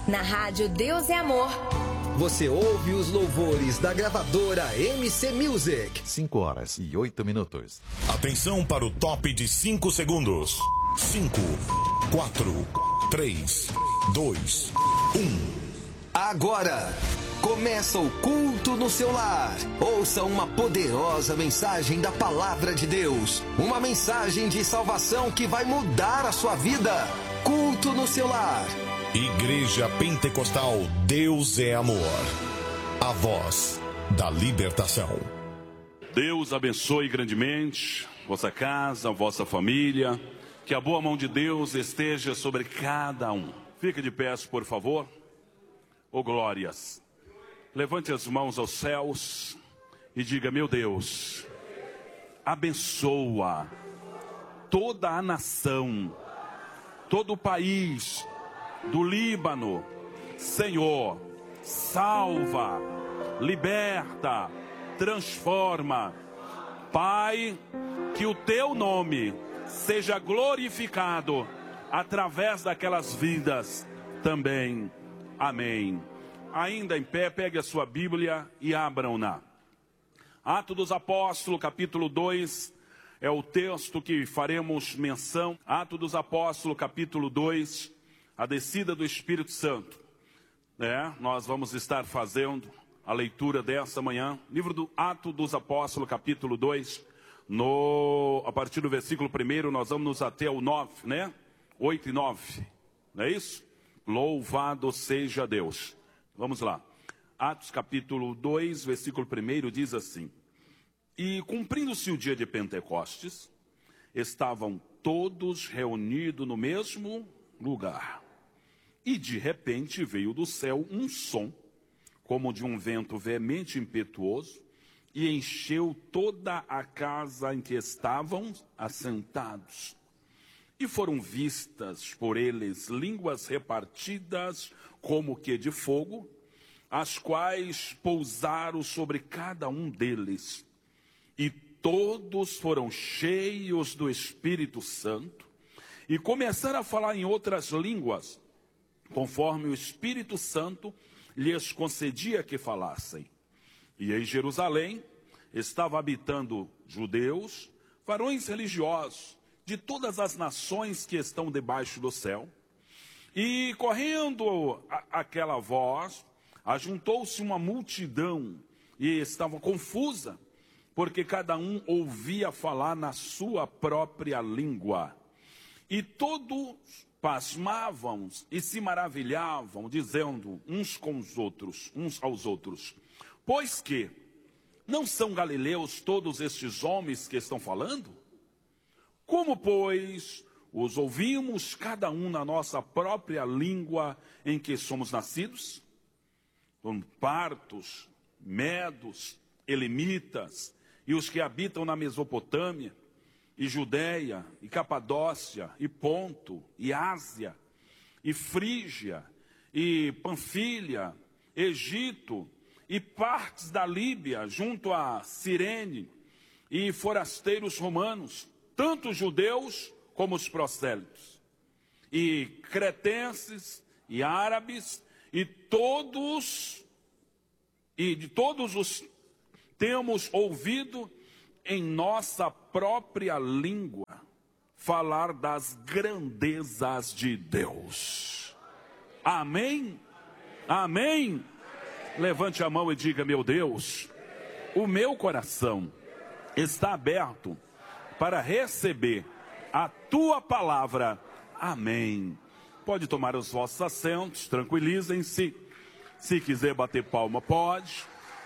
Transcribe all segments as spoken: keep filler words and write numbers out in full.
Na rádio Deus é Amor. Você ouve os louvores da gravadora M C Music. cinco horas e oito minutos. Atenção para o top de cinco segundos. cinco, quatro, três, dois, um. Agora começa o culto no seu lar. Ouça uma poderosa mensagem da palavra de Deus. Uma mensagem de salvação que vai mudar a sua vida. Culto no seu lar. Igreja Pentecostal Deus é Amor. A voz da libertação. Deus abençoe grandemente vossa casa, vossa família. Que a boa mão de Deus esteja sobre cada um. Fique de pé, por favor. Ô glórias. Levante as mãos aos céus e diga: meu Deus, abençoa toda a nação, todo o país do Líbano. Senhor, salva, liberta, transforma. Pai, que o teu nome seja glorificado através daquelas vidas também. Amém. Ainda em pé, pegue a sua Bíblia e abram-na. Atos dos Apóstolos, capítulo dois, é o texto que faremos menção. Atos dos Apóstolos, capítulo dois, a descida do Espírito Santo. É, nós vamos estar fazendo a leitura desta manhã. Livro do Atos dos Apóstolos, capítulo dois, no, a partir do versículo primeiro, nós vamos nos até o nove, né? oito e nove, não é isso? Louvado seja Deus. Vamos lá. Atos capítulo dois, versículo primeiro diz assim: E cumprindo-se o dia de Pentecostes, estavam todos reunidos no mesmo lugar. E de repente veio do céu um som, como de um vento veemente e impetuoso, e encheu toda a casa em que estavam assentados. E foram vistas por eles línguas repartidas como que de fogo, as quais pousaram sobre cada um deles. E todos foram cheios do Espírito Santo e começaram a falar em outras línguas, conforme o Espírito Santo lhes concedia que falassem. E em Jerusalém estavam habitando judeus, varões religiosos, de todas as nações que estão debaixo do céu. E correndo a, aquela voz, ajuntou-se uma multidão e estava confusa, porque cada um ouvia falar na sua própria língua. E todos pasmavam e se maravilhavam, dizendo uns com os outros, uns aos outros: pois que não são galileus todos estes homens que estão falando? Como, pois, os ouvimos cada um na nossa própria língua em que somos nascidos? São partos, medos, elemitas, e os que habitam na Mesopotâmia, e Judeia, e Capadócia, e Ponto, e Ásia, e Frígia, e Panfilha, Egito, e partes da Líbia, junto a Cirene, e forasteiros romanos, tanto os judeus como os prosélitos, e cretenses, e árabes, e todos, e de todos os temos ouvido em nossa própria língua falar das grandezas de Deus. Amém? Amém? Levante a mão e diga: meu Deus, o meu coração está aberto para receber a tua palavra. Amém. Pode tomar os vossos assentos, tranquilizem-se. Se quiser bater palma, pode.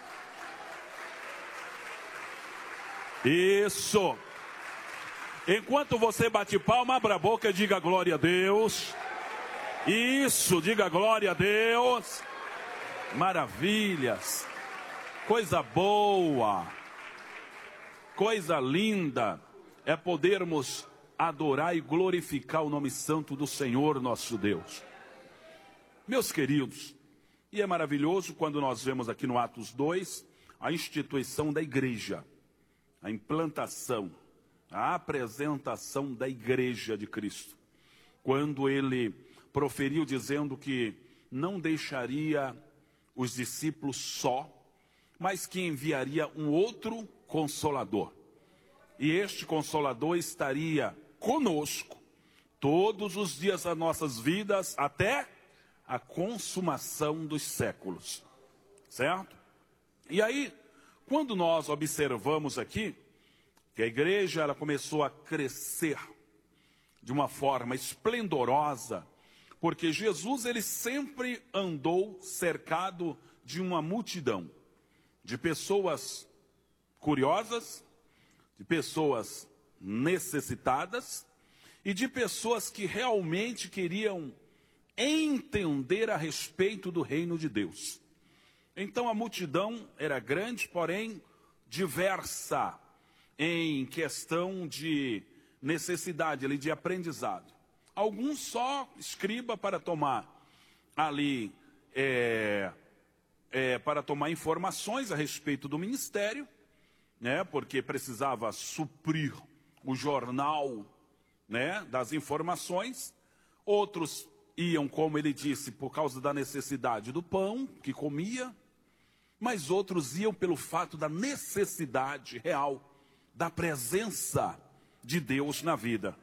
Isso. Enquanto você bate palma, abra a boca e diga glória a Deus. Isso, diga glória a Deus. Maravilhas. Coisa boa. Coisa linda é podermos adorar e glorificar o nome santo do Senhor nosso Deus. Meus queridos, e é maravilhoso quando nós vemos aqui no Atos dois a instituição da igreja, a implantação, a apresentação da igreja de Cristo. Quando ele proferiu dizendo que não deixaria os discípulos só, mas que enviaria um outro Consolador. E este Consolador estaria conosco todos os dias das nossas vidas até a consumação dos séculos. Certo? E aí, quando nós observamos aqui que a igreja ela começou a crescer de uma forma esplendorosa, porque Jesus ele sempre andou cercado de uma multidão, de pessoas curiosas, de pessoas necessitadas e de pessoas que realmente queriam entender a respeito do reino de Deus. Então a multidão era grande, porém diversa em questão de necessidade, ali, de aprendizado. Alguns só escriba para tomar ali, é, é, para tomar informações a respeito do ministério, né, porque precisava suprir o jornal, né, das informações. Outros iam, como ele disse, por causa da necessidade do pão que comia, mas outros iam pelo fato da necessidade real da presença de Deus na vida.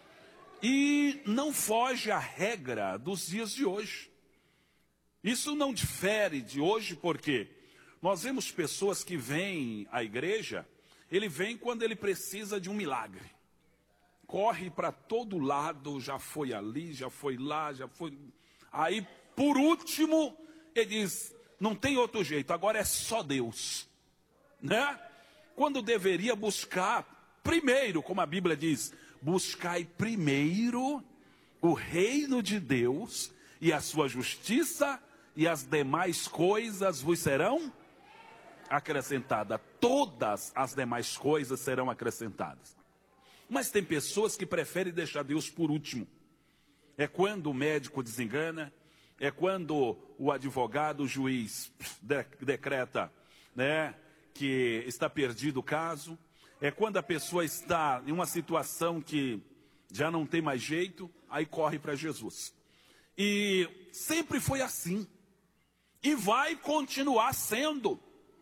E não foge à regra dos dias de hoje. Isso não difere de hoje, porque nós vemos pessoas que vêm à igreja, ele vem quando ele precisa de um milagre. Corre para todo lado, já foi ali, já foi lá, já foi... Aí, por último, ele diz, não tem outro jeito, agora é só Deus. Né? Quando deveria buscar primeiro, como a Bíblia diz, buscai primeiro o reino de Deus e a sua justiça, e as demais coisas vos serão acrescentadas. Todas as demais coisas serão acrescentadas. Mas tem pessoas que preferem deixar Deus por último. É quando o médico desengana, é quando o advogado, o juiz de, decreta, né, que está perdido o caso. É quando a pessoa está em uma situação que já não tem mais jeito, aí corre para Jesus. E sempre foi assim. E vai continuar sendo.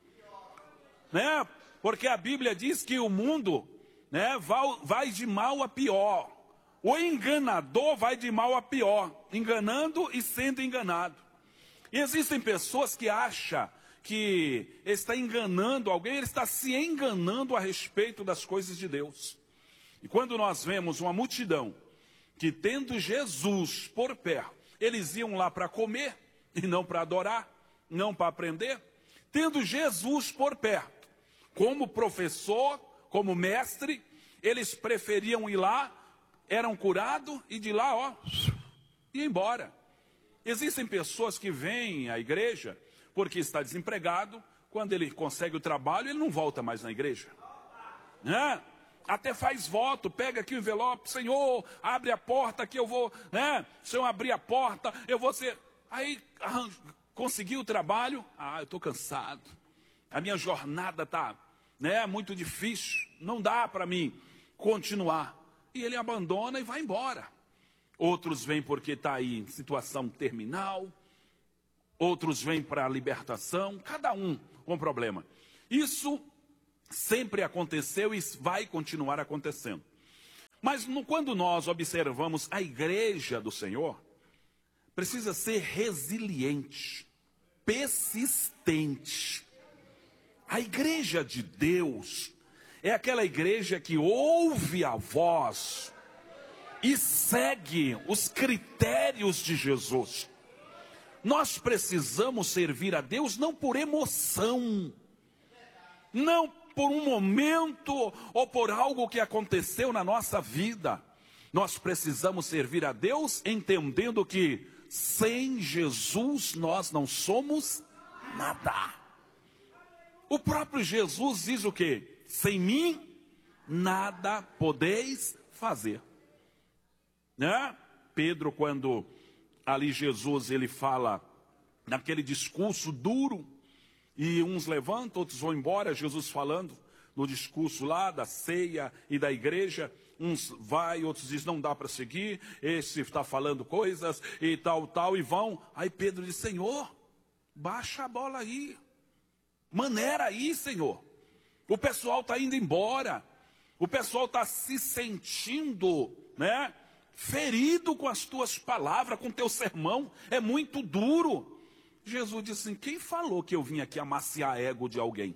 Né? Porque a Bíblia diz que o mundo, né, vai, vai de mal a pior. O enganador vai de mal a pior, enganando e sendo enganado. E existem pessoas que acham que está enganando alguém, ele está se enganando a respeito das coisas de Deus. E quando nós vemos uma multidão que, tendo Jesus por perto, eles iam lá para comer e não para adorar, não para aprender, tendo Jesus por perto, como professor, como mestre, eles preferiam ir lá, eram curados e de lá, ó, ia embora. Existem pessoas que vêm à igreja porque está desempregado, quando ele consegue o trabalho, ele não volta mais na igreja. Né? Até faz voto, pega aqui o envelope, Senhor, abre a porta que eu vou, né? Se eu abrir a porta, eu vou ser... Aí, conseguiu o trabalho, ah, eu estou cansado, a minha jornada está, né, muito difícil, não dá para mim continuar. E ele abandona e vai embora. Outros vêm porque está aí em situação terminal, outros vêm para a libertação, cada um com problema. Isso sempre aconteceu e vai continuar acontecendo. Mas no, quando nós observamos a igreja do Senhor, precisa ser resiliente, persistente. A igreja de Deus é aquela igreja que ouve a voz e segue os critérios de Jesus. Nós precisamos servir a Deus não por emoção, não por um momento ou por algo que aconteceu na nossa vida. Nós precisamos servir a Deus entendendo que sem Jesus nós não somos nada. O próprio Jesus diz o quê? Sem mim nada podeis fazer. Né? Pedro, quando ali Jesus ele fala naquele discurso duro, e uns levantam, outros vão embora, Jesus falando no discurso lá da ceia e da igreja, uns vai, outros dizem não dá para seguir, esse está falando coisas e tal, tal, e vão. Aí Pedro diz, Senhor, baixa a bola aí, maneira aí, Senhor. O pessoal está indo embora, o pessoal está se sentindo, né, ferido com as tuas palavras, com teu sermão, é muito duro. Jesus disse assim, quem falou que eu vim aqui amaciar ego de alguém?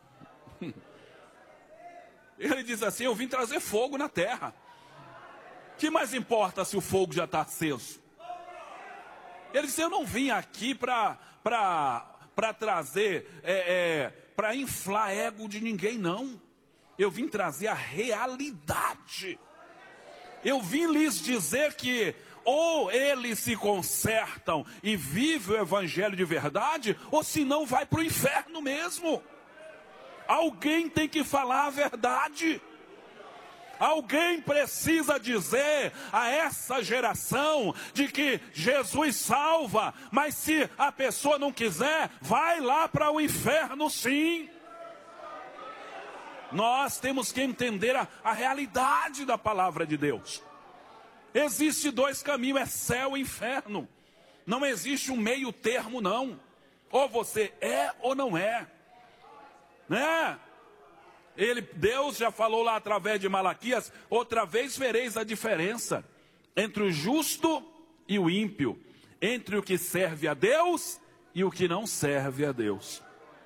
Ele diz assim, eu vim trazer fogo na terra. Que mais importa se o fogo já está aceso? Ele disse, eu não vim aqui para para trazer, é, é, para inflar ego de ninguém, não. Eu vim trazer a realidade. Eu vim lhes dizer que ou eles se consertam e vivem o evangelho de verdade, ou senão vai para o inferno mesmo. Alguém tem que falar a verdade. Alguém precisa dizer a essa geração de que Jesus salva, mas se a pessoa não quiser, vai lá para o inferno sim. Nós temos que entender a, a realidade da palavra de Deus. Existe dois caminhos, é céu e inferno. Não existe um meio termo, não. Ou você é ou não é. Né? Ele, Deus já falou lá através de Malaquias, outra vez vereis a diferença entre o justo e o ímpio, entre o que serve a Deus e o que não serve a Deus.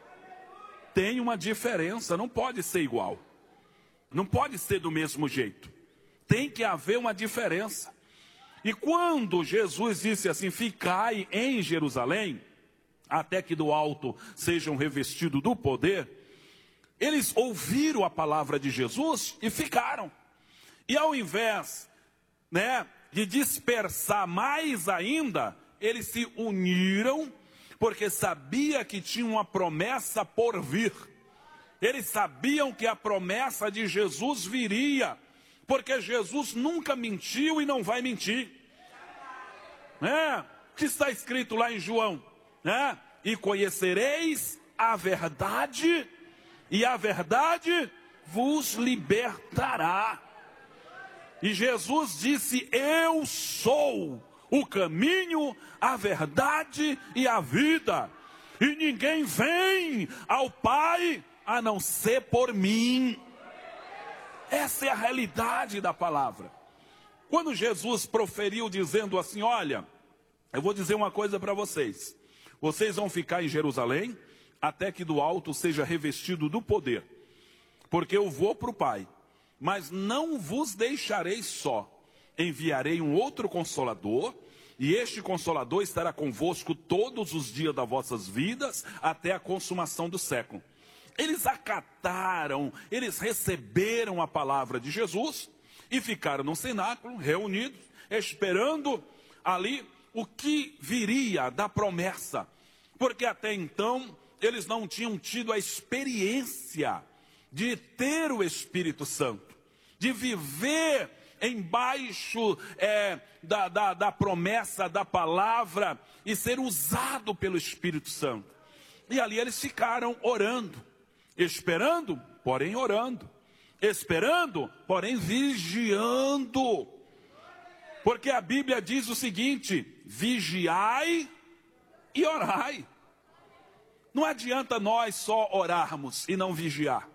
Tem uma diferença, não pode ser igual. Não pode ser do mesmo jeito. Tem que haver uma diferença. E quando Jesus disse assim, ficai em Jerusalém, até que do alto sejam revestidos do poder, eles ouviram a palavra de Jesus e ficaram. E ao invés, né, de dispersar mais ainda, eles se uniram, porque sabia que tinha uma promessa por vir. Eles sabiam que a promessa de Jesus viria, porque Jesus nunca mentiu e não vai mentir. É, o que está escrito lá em João? É, e conhecereis a verdade, e a verdade vos libertará. E Jesus disse, eu sou o caminho, a verdade e a vida. E ninguém vem ao Pai a não ser por mim. Essa é a realidade da palavra. Quando Jesus proferiu dizendo assim, olha, eu vou dizer uma coisa para vocês. Vocês vão ficar em Jerusalém até que do alto seja revestido do poder. Porque eu vou para o Pai, mas não vos deixarei só. Enviarei um outro Consolador, e este Consolador estará convosco todos os dias das vossas vidas, até a consumação do século. Eles acataram, eles receberam a palavra de Jesus e ficaram no cenáculo, reunidos, esperando ali o que viria da promessa. Porque até então eles não tinham tido a experiência de ter o Espírito Santo, de viver embaixo é, da, da, da promessa, da palavra e ser usado pelo Espírito Santo. E ali eles ficaram orando. Esperando, porém orando. Esperando, porém vigiando. Porque a Bíblia diz o seguinte, vigiai e orai. Não adianta nós só orarmos e não vigiar.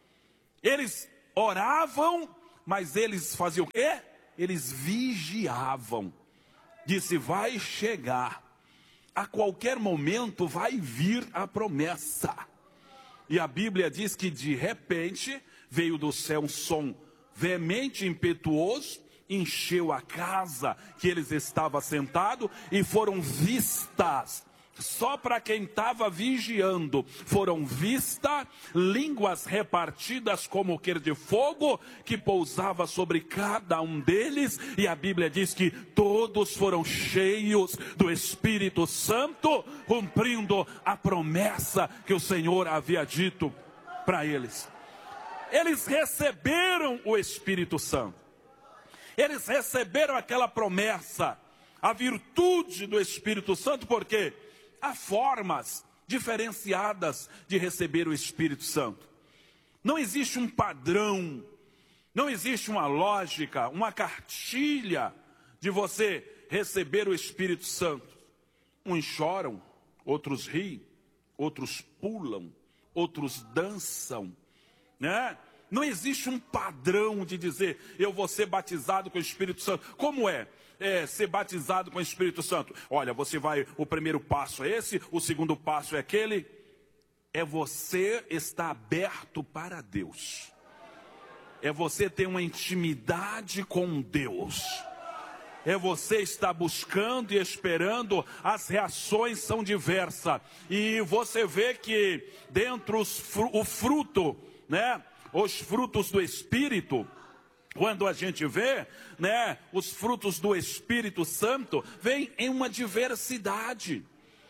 Eles oravam, mas eles faziam o quê? Eles vigiavam. Disse, vai chegar. A qualquer momento vai vir a promessa. E a Bíblia diz que de repente veio do céu um som veemente, impetuoso, encheu a casa que eles estavam sentados e foram vistas, só para quem estava vigiando, foram vistas línguas repartidas como quer de fogo, que pousava sobre cada um deles, e a Bíblia diz que todos foram cheios do Espírito Santo, cumprindo a promessa que o Senhor havia dito para eles. Eles receberam o Espírito Santo, eles receberam aquela promessa, a virtude do Espírito Santo, porque há formas diferenciadas de receber o Espírito Santo. Não existe um padrão, Não existe uma lógica, uma cartilha de você receber o Espírito Santo. Uns choram, outros riem, outros pulam, outros dançam, né? Não existe um padrão de dizer, eu vou ser batizado com o Espírito Santo. Como é? É ser batizado com o Espírito Santo. Olha, você vai, o primeiro passo é esse, o segundo passo é aquele. É você estar aberto para Deus. É você ter uma intimidade com Deus. É você estar buscando e esperando, as reações são diversas. E você vê que dentro os, o fruto, né? Os frutos do Espírito, quando a gente vê, né? Os frutos do Espírito Santo, vêm em uma diversidade.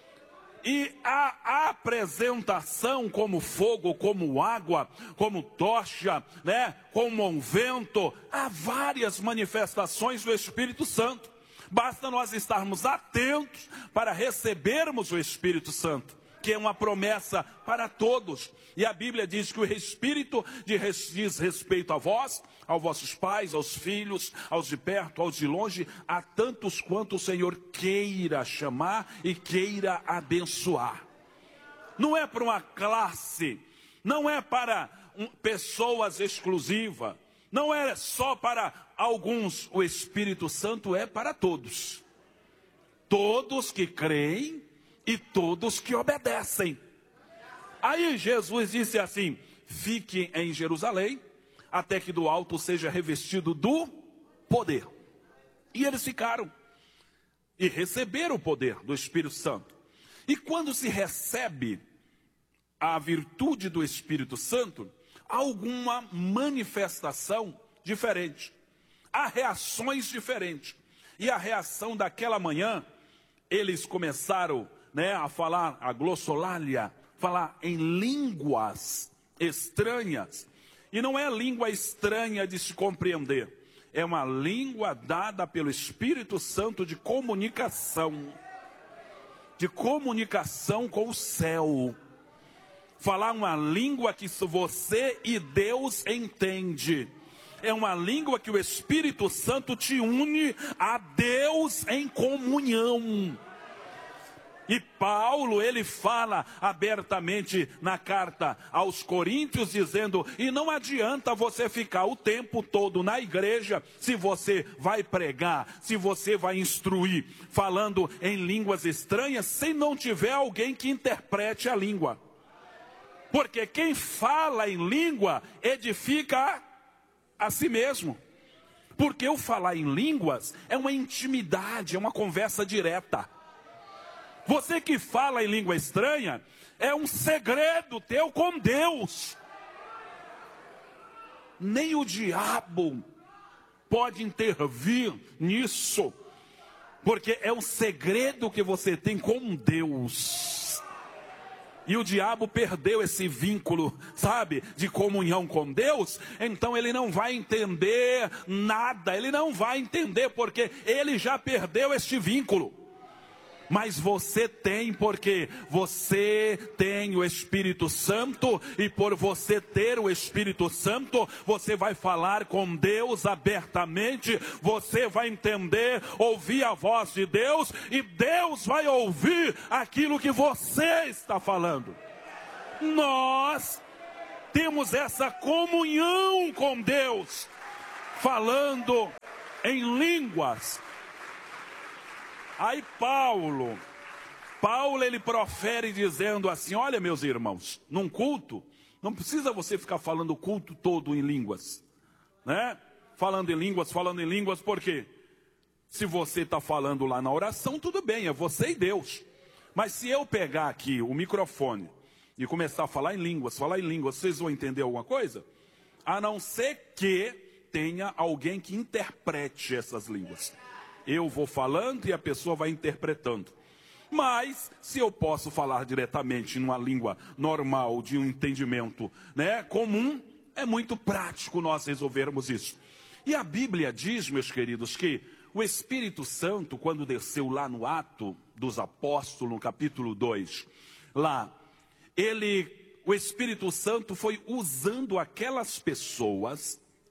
E a apresentação como fogo, como água, como tocha, né? Como um vento, há várias manifestações do Espírito Santo. Basta nós estarmos atentos para recebermos o Espírito Santo, que é uma promessa para todos. E a Bíblia diz que o Espírito diz respeito a vós, aos vossos pais, aos filhos, aos de perto, aos de longe, a tantos quanto o Senhor queira chamar e queira abençoar. Não é para uma classe, não é para um, pessoas exclusivas, não é só para alguns. O Espírito Santo é para todos. Todos que creem e todos que obedecem. Aí Jesus disse assim: fiquem em Jerusalém, até que do alto seja revestido do poder. E eles ficaram e receberam o poder do Espírito Santo. E quando se recebe a virtude do Espírito Santo, há alguma manifestação diferente. Há reações diferentes. E a reação daquela manhã, eles começaram, né, a falar a glossolalia, falar em línguas estranhas. E não é língua estranha de se compreender. É uma língua dada pelo Espírito Santo de comunicação. De comunicação com o céu. Falar uma língua que você e Deus entende. É uma língua que o Espírito Santo te une a Deus em comunhão. E Paulo, ele fala abertamente na carta aos Coríntios, dizendo: e não adianta você ficar o tempo todo na igreja, se você vai pregar, se você vai instruir, falando em línguas estranhas, se não tiver alguém que interprete a língua. Porque quem fala em língua, edifica a, a si mesmo. Porque o falar em línguas é uma intimidade, é uma conversa direta. Você que fala em língua estranha, é um segredo teu com Deus. Nem o diabo pode intervir nisso, porque é um segredo que você tem com Deus. E o diabo perdeu esse vínculo, sabe, de comunhão com Deus. Então ele não vai entender nada, ele não vai entender, porque ele já perdeu este vínculo. Mas você tem, porque você tem o Espírito Santo, e por você ter o Espírito Santo, você vai falar com Deus abertamente, você vai entender, ouvir a voz de Deus, e Deus vai ouvir aquilo que você está falando. Nós temos essa comunhão com Deus, falando em línguas. Aí Paulo, Paulo ele profere dizendo assim: olha, meus irmãos, num culto, não precisa você ficar falando o culto todo em línguas, né? Falando em línguas, falando em línguas, por quê? Se você está falando lá na oração, tudo bem, é você e Deus. Mas se eu pegar aqui o microfone e começar a falar em línguas, falar em línguas, vocês vão entender alguma coisa? A não ser que tenha alguém que interprete essas línguas. Eu vou falando e a pessoa vai interpretando. Mas, se eu posso falar diretamente numa língua normal, de um entendimento, né, comum, é muito prático nós resolvermos isso. E a Bíblia diz, meus queridos, que o Espírito Santo, quando desceu lá no Ato dos Apóstolos, no capítulo dois, lá, ele, o Espírito Santo foi usando aquelas pessoas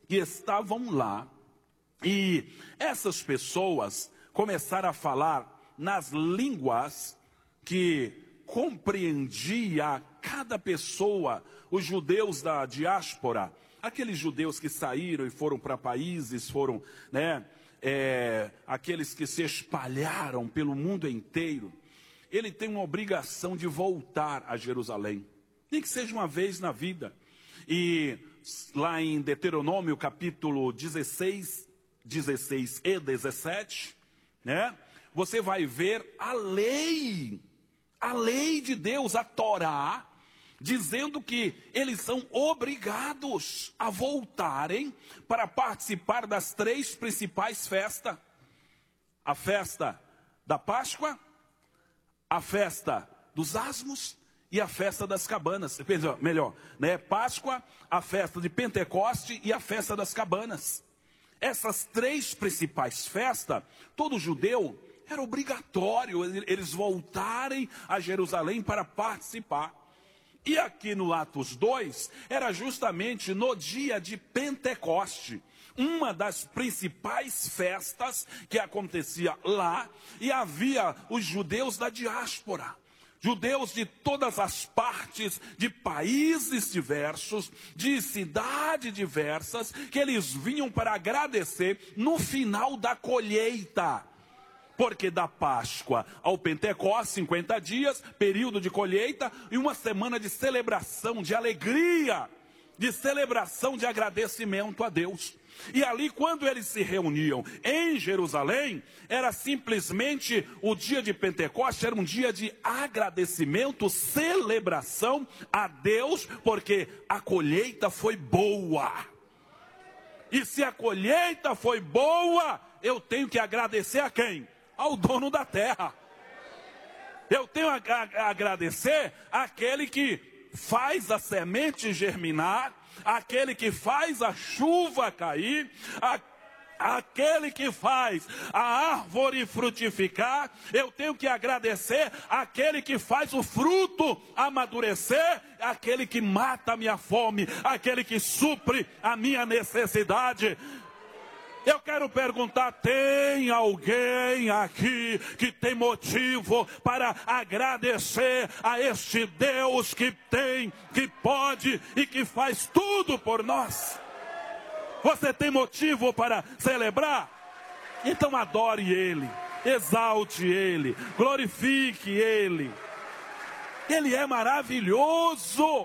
que estavam lá, e essas pessoas começaram a falar nas línguas que compreendia cada pessoa. Os judeus da diáspora, aqueles judeus que saíram e foram para países, foram, né, é, aqueles que se espalharam pelo mundo inteiro, ele tem uma obrigação de voltar a Jerusalém, nem que seja uma vez na vida. E lá em Deuteronômio capítulo dezesseis, dezesseis e dezessete, né, você vai ver a lei, a lei de Deus, a Torá, dizendo que eles são obrigados a voltarem para participar das três principais festas: a festa da Páscoa, a festa dos Asmos e a festa das cabanas. Melhor, né? Páscoa, a festa de Pentecoste e a festa das cabanas. Essas três principais festas, todo judeu era obrigatório eles voltarem a Jerusalém para participar. E aqui no Atos dois, era justamente no dia de Pentecoste, uma das principais festas que acontecia lá, e havia os judeus da diáspora, judeus de todas as partes, de países diversos, de cidades diversas, que eles vinham para agradecer no final da colheita. Porque da Páscoa ao Pentecostes, cinquenta dias, período de colheita, e uma semana de celebração, de alegria, de celebração, de agradecimento a Deus. E ali, quando eles se reuniam em Jerusalém, era simplesmente o dia de Pentecostes, era um dia de agradecimento, celebração a Deus, porque a colheita foi boa. E se a colheita foi boa, eu tenho que agradecer a quem? Ao dono da terra. Eu tenho a, a, a agradecer àquele que faz a semente germinar, aquele que faz a chuva cair, a, aquele que faz a árvore frutificar. Eu tenho que agradecer àquele que faz o fruto amadurecer, aquele que mata a minha fome, aquele que supre a minha necessidade. Eu quero perguntar, tem alguém aqui que tem motivo para agradecer a este Deus que tem, que pode e que faz tudo por nós? Você tem motivo para celebrar? Então adore Ele, exalte Ele, glorifique Ele. Ele é maravilhoso.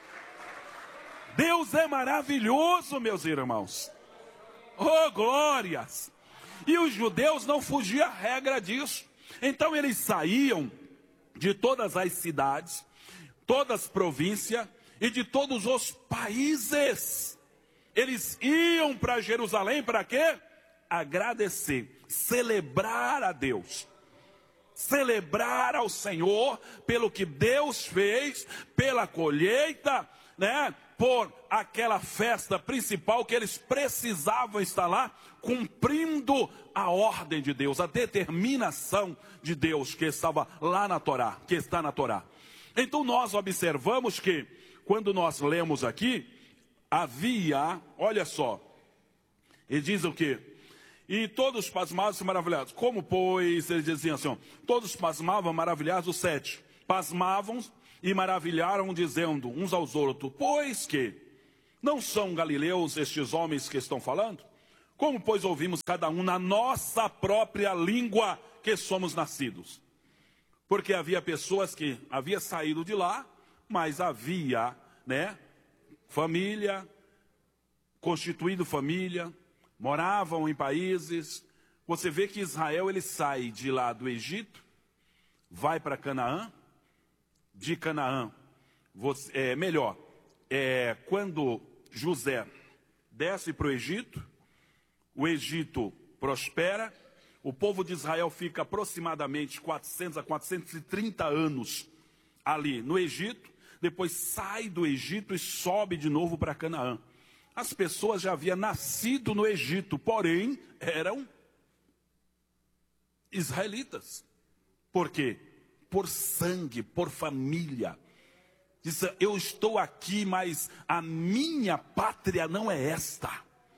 Deus é maravilhoso, meus irmãos. Oh, glórias! E os judeus não fugiam à regra disso. Então eles saíam de todas as cidades, todas as províncias e de todos os países. Eles iam para Jerusalém para quê? Agradecer, celebrar a Deus. Celebrar ao Senhor pelo que Deus fez, pela colheita, né? Por aquela festa principal que eles precisavam estar lá, cumprindo a ordem de Deus, a determinação de Deus que estava lá na Torá, que está na Torá. Então nós observamos que, quando nós lemos aqui, havia, olha só, ele diz o quê? E todos pasmados e maravilhados. Como, pois, eles diziam assim, ó, todos pasmavam, maravilhados, os sete, pasmavam e maravilharam, dizendo uns aos outros, pois que não são galileus estes homens que estão falando? Como, pois, ouvimos cada um na nossa própria língua que somos nascidos? Porque havia pessoas que haviam saído de lá, mas havia, né, família, constituído família, moravam em países. Você vê que Israel, ele sai de lá do Egito, vai para Canaã. De Canaã, você, é, melhor, é, quando José desce para o Egito, o Egito prospera, o povo de Israel fica aproximadamente quatrocentos a quatrocentos e trinta anos ali no Egito, depois sai do Egito e sobe de novo para Canaã. As pessoas já haviam nascido no Egito, porém eram israelitas. Por quê? Por sangue, por família. Diz, eu estou aqui, mas a minha pátria não é esta.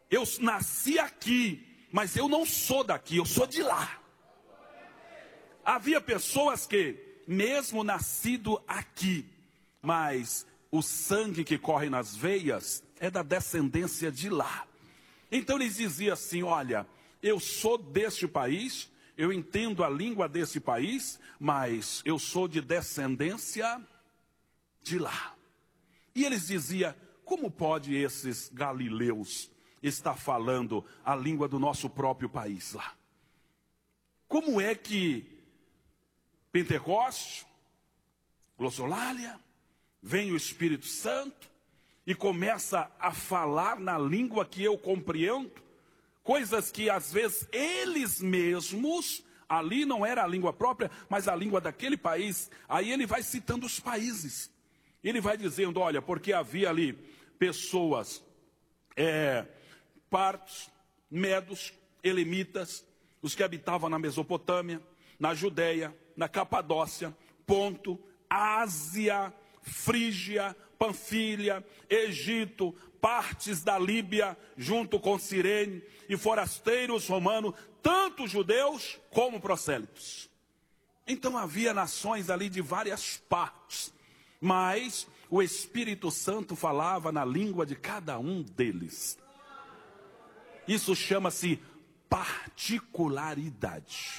eu nasci aqui, mas eu não sou daqui, eu sou de lá. Havia pessoas que, mesmo nascido aqui, mas o sangue que corre nas veias é da descendência de lá. Então eles diziam assim, olha, eu sou deste país, eu entendo a língua desse país, mas eu sou de descendência de lá. E eles diziam, como pode esses galileus estar falando a língua do nosso próprio país lá? Como é que Pentecostes, glossolalia, vem o Espírito Santo e começa a falar na língua que eu compreendo, coisas que às vezes eles mesmos, ali não era a língua própria, mas a língua daquele país. Aí ele vai citando os países. Ele vai dizendo, olha, porque havia ali pessoas, é, partos, medos, elemitas, os que habitavam na Mesopotâmia, na Judéia, na Capadócia, Ponto, Ásia, Frígia, Panfilha, Egito, partes da Líbia, junto com Cirene, e forasteiros romanos, tanto judeus como prosélitos. Então havia nações ali de várias partes, mas o Espírito Santo falava na língua de cada um deles. Isso chama-se particularidade.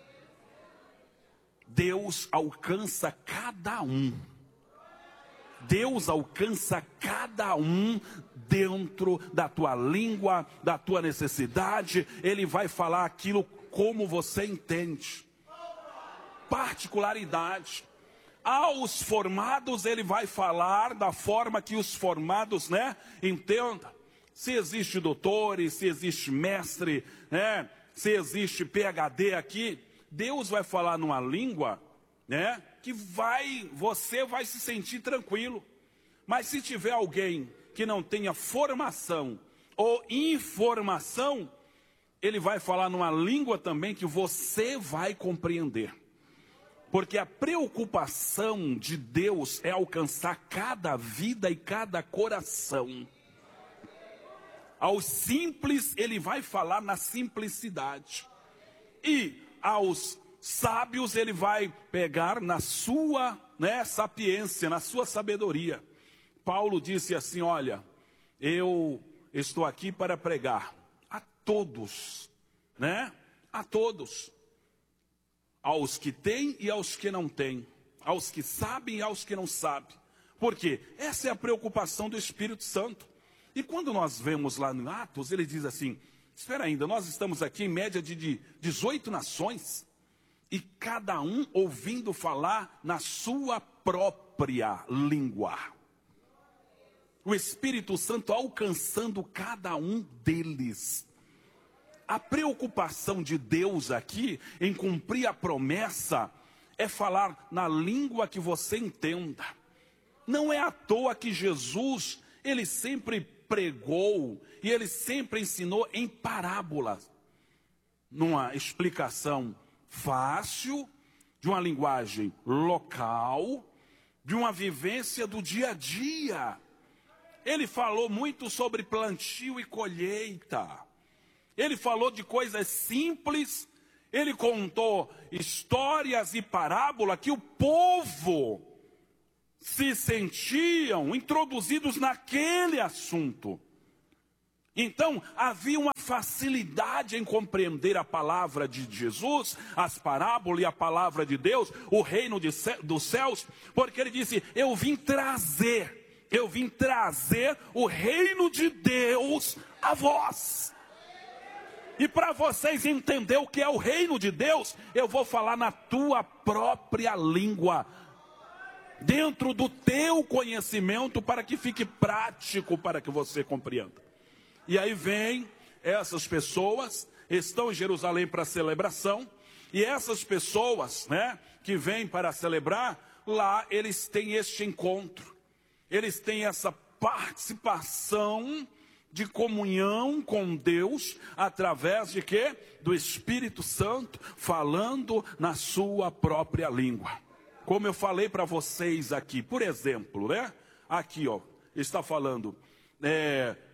Deus alcança cada um. Deus alcança cada um dentro da tua língua, da tua necessidade. Ele vai falar aquilo como você entende. Particularidade. Aos formados ele vai falar da forma que os formados, né, entendam. Se existe doutores, se existe mestre, né, se existe P H D aqui, Deus vai falar numa língua, né, que vai, você vai se sentir tranquilo. Mas se tiver alguém que não tenha formação ou informação, ele vai falar numa língua também que você vai compreender. Porque a preocupação de Deus é alcançar cada vida e cada coração. Aos simples, ele vai falar na simplicidade. E aos sábios, ele vai pegar na sua, né, sapiência, na sua sabedoria. Paulo disse assim, olha, eu estou aqui para pregar a todos, né? A todos. Aos que têm e aos que não têm. Aos que sabem e aos que não sabem. Por quê? Essa é a preocupação do Espírito Santo. E quando nós vemos lá no Atos, ele diz assim, espera ainda, nós estamos aqui em média de dezoito nações, e cada um ouvindo falar na sua própria língua. O Espírito Santo alcançando cada um deles. A preocupação de Deus aqui em cumprir a promessa é falar na língua que você entenda. Não é à toa que Jesus, ele sempre pregou e ele sempre ensinou em parábolas, numa explicação fácil, de uma linguagem local, de uma vivência do dia a dia. Ele falou muito sobre plantio e colheita. Ele falou de coisas simples. Ele contou histórias e parábolas que o povo se sentiam introduzidos naquele assunto. Então, havia uma facilidade em compreender a palavra de Jesus, as parábolas e a palavra de Deus, o reino de, dos céus, porque ele disse, eu vim trazer, eu vim trazer o reino de Deus a vós. E para vocês entenderem o que é o reino de Deus, eu vou falar na tua própria língua, dentro do teu conhecimento, para que fique prático, para que você compreenda. E aí vem essas pessoas, estão em Jerusalém para a celebração, e essas pessoas, né, que vêm para celebrar, lá eles têm este encontro, eles têm essa participação de comunhão com Deus, através de quê? Do Espírito Santo, falando na sua própria língua. Como eu falei para vocês aqui, por exemplo, né? Aqui, ó, está falando, é,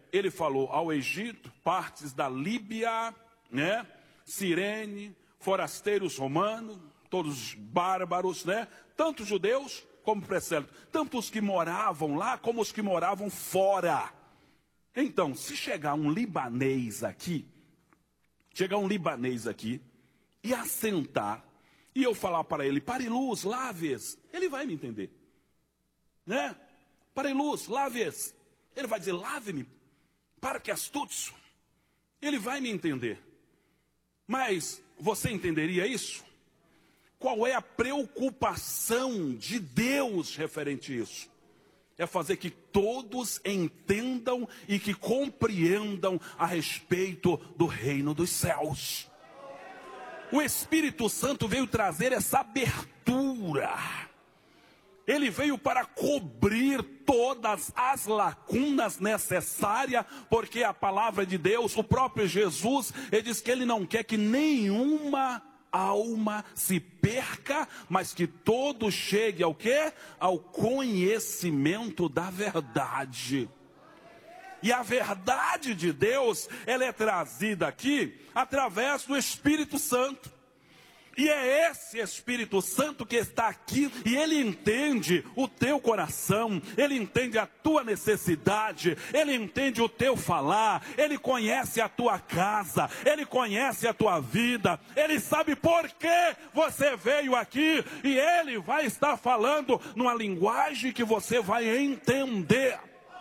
ele falou ao Egito, partes da Líbia, né? Cirene, forasteiros romanos, todos bárbaros, né? Tanto judeus como pressélitos, tanto os que moravam lá como os que moravam fora. Então, se chegar um libanês aqui, chegar um libanês aqui e assentar, e eu falar para ele, Pariluz, Láves, ele vai me entender, né? Pariluz, Láves, ele vai dizer, lave-me, para que astuto, ele vai me entender. Mas você entenderia isso? Qual é a preocupação de Deus referente a isso? É fazer que todos entendam e que compreendam a respeito do reino dos céus. O Espírito Santo veio trazer essa abertura. Ele veio para cobrir todas as lacunas necessárias, porque a palavra de Deus, o próprio Jesus, ele diz que ele não quer que nenhuma alma se perca, mas que todo chegue ao quê? Ao conhecimento da verdade. E a verdade de Deus, ela é trazida aqui através do Espírito Santo. E é esse Espírito Santo que está aqui, e ele entende o teu coração, ele entende a tua necessidade, ele entende o teu falar, ele conhece a tua casa, ele conhece a tua vida, ele sabe por que você veio aqui, e ele vai estar falando numa linguagem que você vai entender.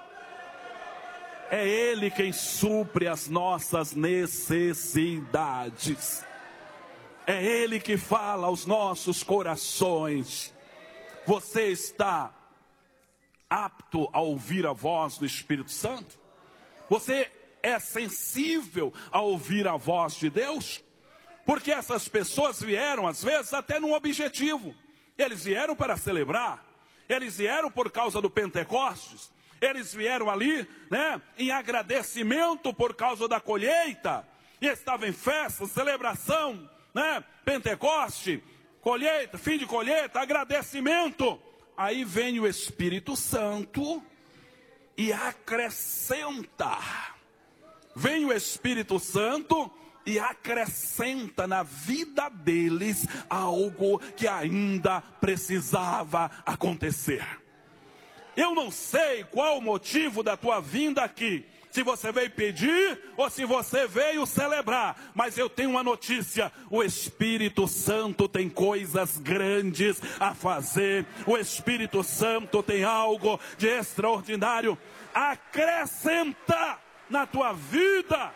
É ele quem supre as nossas necessidades. É ele que fala aos nossos corações. Você está apto a ouvir a voz do Espírito Santo? Você é sensível a ouvir a voz de Deus? Porque essas pessoas vieram, às vezes, até num objetivo. Eles vieram para celebrar. Eles vieram por causa do Pentecostes. Eles vieram ali, né, em agradecimento por causa da colheita. E estavam em festa, celebração, né? Pentecoste, colheita, fim de colheita, agradecimento. Aí vem o Espírito Santo e acrescenta. Vem o Espírito Santo e acrescenta na vida deles algo que ainda precisava acontecer. Eu não sei qual o motivo da tua vinda aqui. Se você veio pedir ou se você veio celebrar. Mas eu tenho uma notícia. O Espírito Santo tem coisas grandes a fazer. O Espírito Santo tem algo de extraordinário. Acrescenta na tua vida.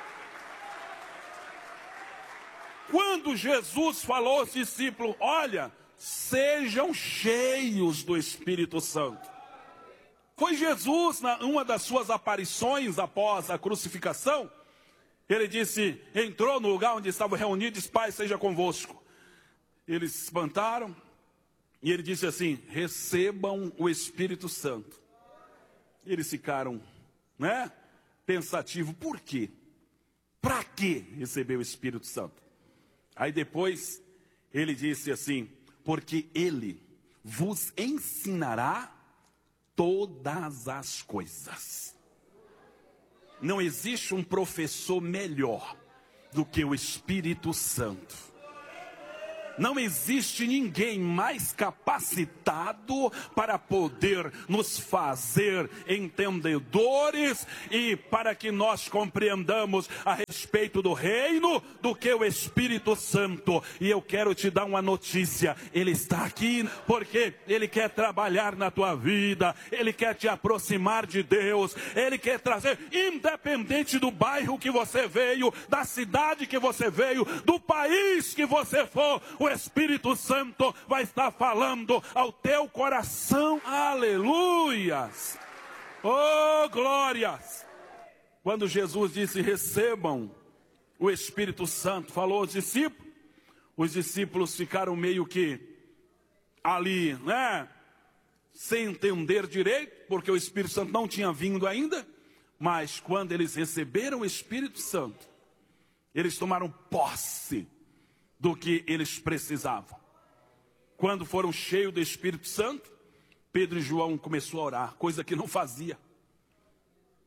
Quando Jesus falou aos discípulos, olha, sejam cheios do Espírito Santo. Foi Jesus, numa das suas aparições após a crucificação, ele disse, entrou no lugar onde estavam reunidos, Pai seja convosco. Eles se espantaram, e ele disse assim, recebam o Espírito Santo. Eles ficaram, né, pensativos, por quê? Para que receber o Espírito Santo? Aí depois, ele disse assim, porque ele vos ensinará todas as coisas. Não existe um professor melhor do que o Espírito Santo. Não existe ninguém mais capacitado para poder nos fazer entendedores e para que nós compreendamos a respeito do reino do que o Espírito Santo. E eu quero te dar uma notícia. Ele está aqui porque ele quer trabalhar na tua vida. Ele quer te aproximar de Deus. Ele quer trazer, independente do bairro que você veio, da cidade que você veio, do país que você for, o Espírito Santo vai estar falando ao teu coração. Aleluias! Oh, glórias! Quando Jesus disse, recebam o Espírito Santo, falou aos discípulos, os discípulos ficaram meio que ali, né? Sem entender direito, porque o Espírito Santo não tinha vindo ainda, mas quando eles receberam o Espírito Santo, eles tomaram posse do que eles precisavam. Quando foram cheios do Espírito Santo, Pedro e João começou a orar, coisa que não fazia.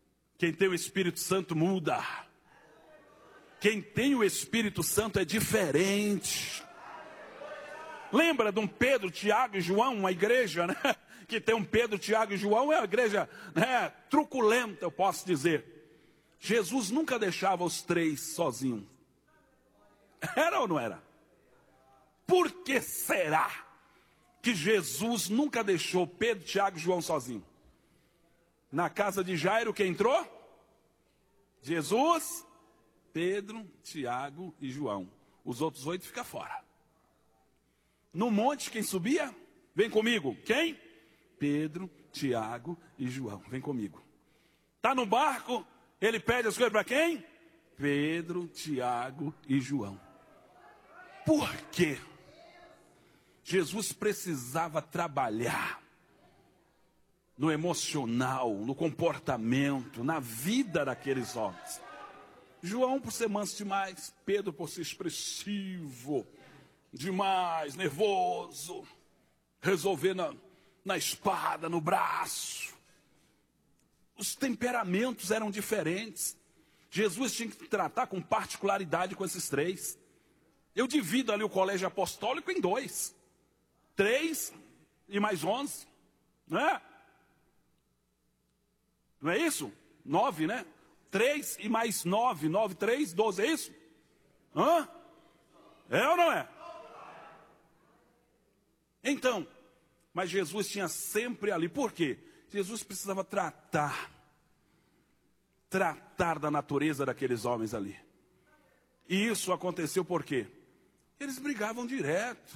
Quem tem o Espírito Santo muda. Quem tem o Espírito Santo é diferente. Lembra de um Pedro, Tiago e João, uma igreja, né? Que tem um Pedro, Tiago e João, é uma igreja, né, truculenta, eu posso dizer. Jesus nunca deixava os três sozinhos. Era ou não era? Por que será que Jesus nunca deixou Pedro, Tiago e João sozinhos? Na casa de Jairo, quem entrou? Jesus, Pedro, Tiago e João. Os outros oito ficam fora. No monte, quem subia? Vem comigo. Quem? Pedro, Tiago e João. Vem comigo. Está no barco, ele pede as coisas para quem? Pedro, Tiago e João. Por quê? Jesus precisava trabalhar no emocional, no comportamento, na vida daqueles homens. João por ser manso demais, Pedro por ser expressivo demais, nervoso, resolver na, na espada, no braço. Os temperamentos eram diferentes. Jesus tinha que tratar com particularidade com esses três. Eu divido ali o colégio apostólico em dois. Três e mais onze. Não é? Não é isso? Nove, né? Três e mais nove. Nove, três, doze, é isso? Hã? É ou não é? Então, mas Jesus tinha sempre ali. Por quê? Jesus precisava tratar. Tratar da natureza daqueles homens ali. E isso aconteceu por quê? Eles brigavam direto.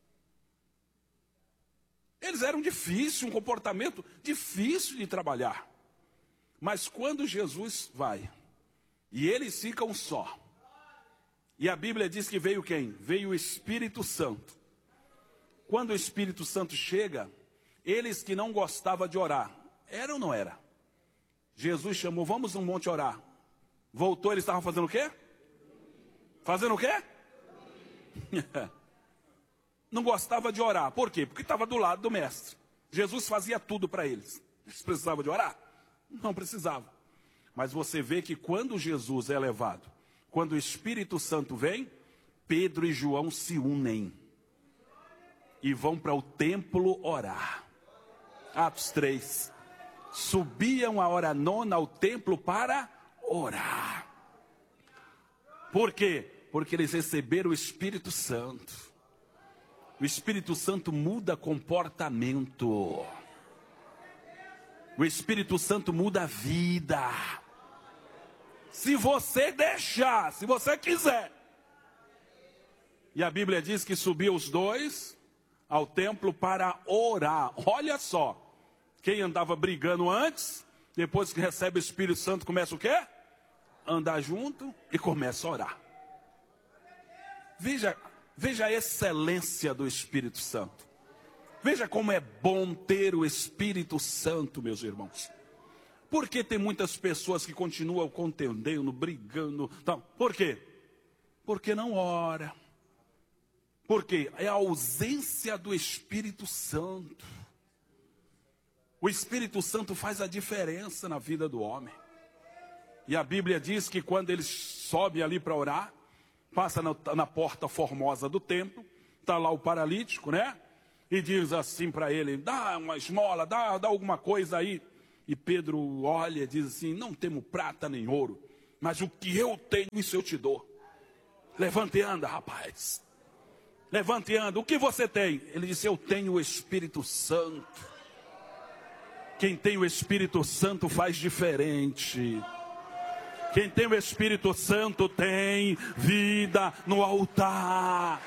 Eles eram difíceis, um comportamento difícil de trabalhar. Mas quando Jesus vai, e eles ficam só, e a Bíblia diz que veio quem? Veio o Espírito Santo. Quando o Espírito Santo chega, eles que não gostavam de orar, era ou não era? Jesus chamou, vamos no monte orar. Voltou, eles estavam fazendo o quê? Fazendo o quê? Não gostava de orar. Por quê? Porque estava do lado do mestre. Jesus fazia tudo para eles. Eles precisavam de orar? Não precisavam. Mas você vê que quando Jesus é levado, quando o Espírito Santo vem, Pedro e João se unem. E vão para o templo orar. Atos três. Subiam a hora nona ao templo para orar. Por quê? Porque eles receberam o Espírito Santo. O Espírito Santo muda comportamento. O Espírito Santo muda a vida. Se você deixar, se você quiser. E a Bíblia diz que subiam os dois ao templo para orar. Olha só. Quem andava brigando antes, depois que recebe o Espírito Santo, começa o quê? Andar junto e começa a orar. Veja, veja a excelência do Espírito Santo. Veja como é bom ter o Espírito Santo, meus irmãos. Por que tem muitas pessoas que continuam contendendo, brigando? Então, por quê? Porque não ora. Por quê? É a ausência do Espírito Santo. O Espírito Santo faz a diferença na vida do homem. E a Bíblia diz que quando ele sobe ali para orar, passa na, na porta formosa do templo, está lá o paralítico, né? E diz assim para ele, dá uma esmola, dá, dá alguma coisa aí. E Pedro olha e diz assim, não temos prata nem ouro, mas o que eu tenho, isso eu te dou. Levante e anda, rapaz. Levante e anda. O que você tem? Ele disse, eu tenho o Espírito Santo. Quem tem o Espírito Santo faz diferente. Quem tem o Espírito Santo tem vida no altar.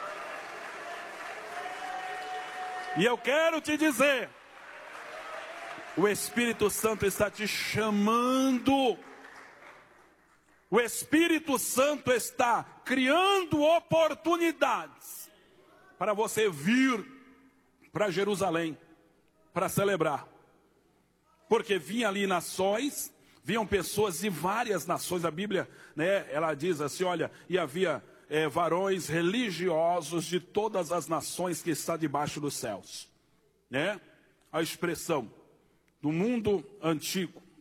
E eu quero te dizer, o Espírito Santo está te chamando. O Espírito Santo está criando oportunidades para você vir para Jerusalém, para celebrar. Porque vinha ali nações, vinham pessoas de várias nações. A Bíblia, né, ela diz assim, olha, e havia é, varões religiosos de todas as nações que está debaixo dos céus. Né? A expressão do mundo antigo,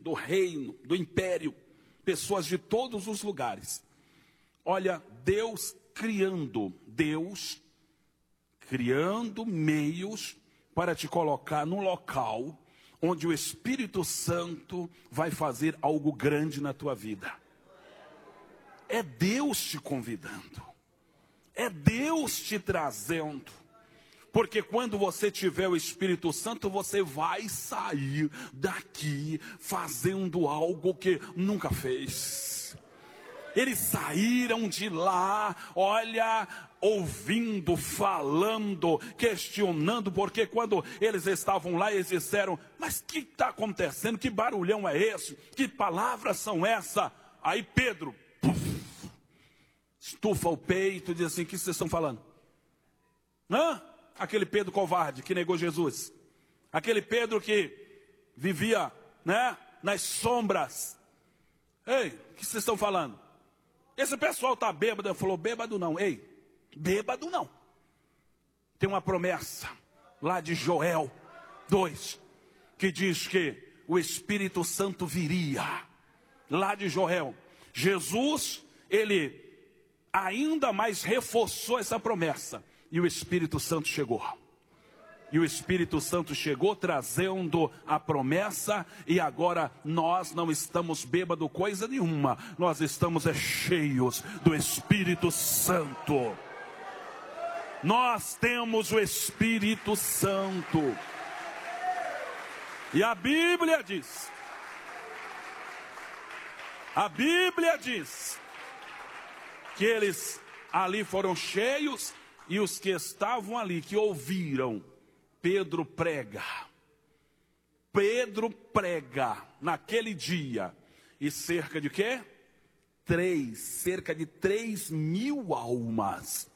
do reino, do império, pessoas de todos os lugares. Olha, Deus criando, Deus criando meios para te colocar num local onde o Espírito Santo vai fazer algo grande na tua vida. É Deus te convidando. É Deus te trazendo. Porque quando você tiver o Espírito Santo, você vai sair daqui fazendo algo que nunca fez. Eles saíram de lá, olha, ouvindo, falando, questionando, porque quando eles estavam lá, eles disseram, mas o que está acontecendo? Que barulhão é esse? Que palavras são essas? Aí Pedro, puf, estufa o peito e diz assim, o que vocês estão falando? Hã? Aquele Pedro covarde que negou Jesus. Aquele Pedro que vivia, né, nas sombras. Ei, o que vocês estão falando? Esse pessoal está bêbado. Ele falou, bêbado não. Ei, bêbado não. Tem uma promessa lá de Joel dois, que diz que o Espírito Santo viria. Lá de Joel. Jesus, ele ainda mais reforçou essa promessa. E o Espírito Santo chegou. E o Espírito Santo chegou trazendo a promessa. E agora nós não estamos bêbados coisa nenhuma. Nós estamos é, cheios do Espírito Santo. Nós temos o Espírito Santo. E a Bíblia diz. A Bíblia diz. Que eles ali foram cheios. E os que estavam ali, que ouviram, Pedro prega. Pedro prega naquele dia. E cerca de quê? Três, cerca de três mil almas.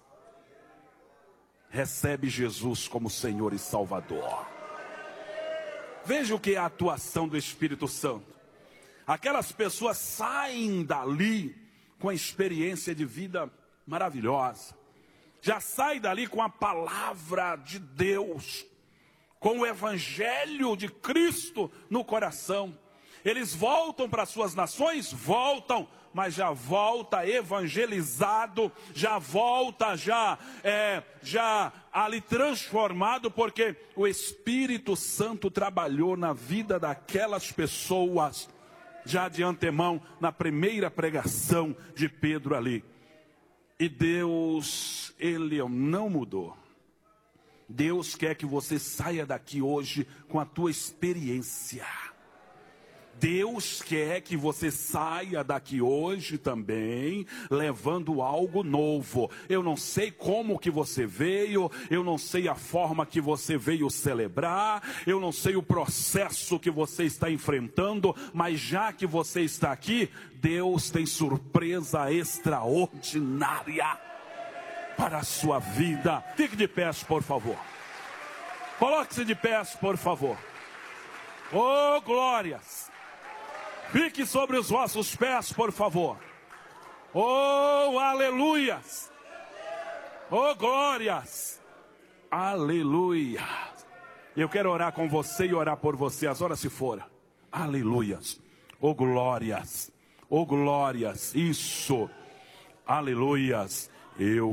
Recebe Jesus como Senhor e Salvador. Veja o que é a atuação do Espírito Santo. Aquelas pessoas saem dali com a experiência de vida maravilhosa. Já sai dali com a palavra de Deus, com o Evangelho de Cristo no coração. Eles voltam para suas nações? Voltam, mas já volta evangelizado, já volta já, é, já ali transformado, porque o Espírito Santo trabalhou na vida daquelas pessoas, já de antemão, na primeira pregação de Pedro ali. E Deus, Ele não mudou. Deus quer que você saia daqui hoje com a tua experiência. Deus quer que você saia daqui hoje também, levando algo novo. Eu não sei como que você veio, eu não sei a forma que você veio celebrar, eu não sei o processo que você está enfrentando, mas já que você está aqui, Deus tem surpresa extraordinária para a sua vida. Fique de pé, por favor. Coloque-se de pé, por favor. Oh, glórias! Fique sobre os vossos pés, por favor. Oh, aleluias! Oh, glórias! Aleluia! Eu quero orar com você e orar por você. As horas se foram. Aleluias! Oh, glórias! Oh, glórias! Isso! Aleluias! Eu